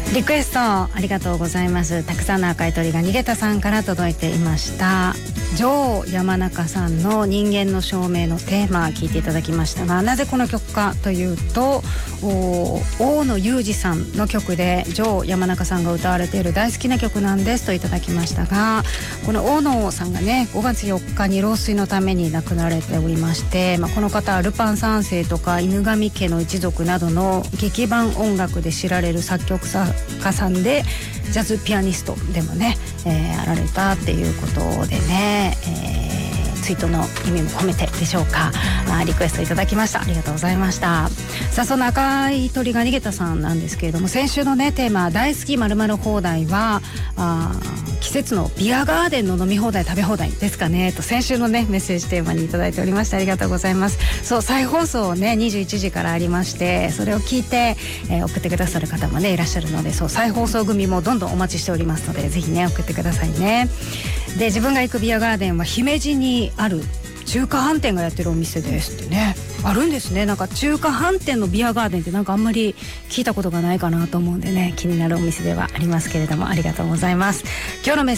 リクエストありがとうございます。たくさんの赤い鳥が逃げたさんから届いていました。女王山中さんの人間の証明のテーマ聞いていただきましたが、なぜこの曲かというと、大野裕二さんの曲で女王山中さんが歌われている大好きな曲なんですといただきましたが、この大野さんがね5月4日に老衰のために亡くなられておりまして、この方はルパン三世とか犬神家の一族などの劇版音楽で知られる作曲家さんで、ジャズピアニストでもね、あられたっていうことでね、ツイートの意味も込めてでしょうか、リクエストいただきました。ありがとうございました。さあ、その赤い鳥が逃げたさんなんですけれども、先週のねテーマ大好き〇〇放題は季節のビアガーデンの飲み放題食べ放題ですかねと、先週のねメッセージテーマにいただいておりまして、ありがとうございます。そう、再放送ね21時からありまして、それを聞いて、送ってくださる方もねいらっしゃるので、そう再放送組もどんどんお待ちしておりますので、ぜひね送ってくださいね。で、自分が行くビアガーデンは姫路にある中華飯店がやってるお店ですってね、あるんですね。なんか中華飯店のビアガーデンってなんかあんまり聞いたことがないかなと思うんでね、気になるお店ではありますけれども、ありがとうございます。今日のメッセージ